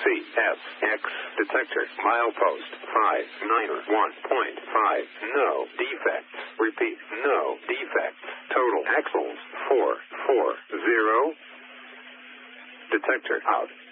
CSX detector. Milepost 591.5. No defects. Repeat, no defects. Total axles 440. Detector out.